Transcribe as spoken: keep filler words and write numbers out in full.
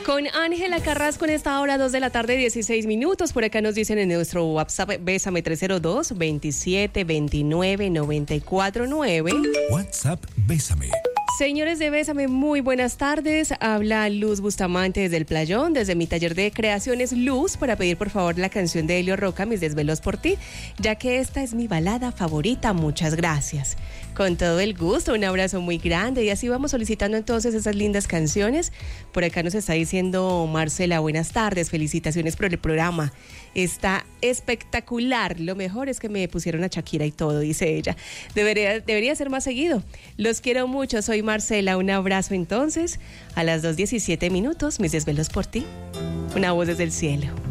Con Ángela Carrasco en esta hora, dos de la tarde, dieciséis minutos. Por acá nos dicen en nuestro WhatsApp, Bésame tres cero dos, veintisiete veintinueve noventa y cuatro nueve. WhatsApp Bésame. Señores de Bésame, muy buenas tardes. Habla Luz Bustamante desde el Playón, desde mi taller de creaciones Luz, para pedir por favor la canción de Elio Roca, Mis desvelos por ti, ya que esta es mi balada favorita. Muchas gracias. Con todo el gusto, un abrazo muy grande. Y así vamos solicitando entonces esas lindas canciones. Por acá nos está diciendo Marcela, buenas tardes, felicitaciones por el programa. Está espectacular. Lo mejor es que me pusieron a Shakira y todo, dice ella. Debería, debería ser más seguido. Los quiero mucho, soy Marcela. Un abrazo entonces. A las dos diecisiete minutos, Mis desvelos por ti. Una voz desde el cielo.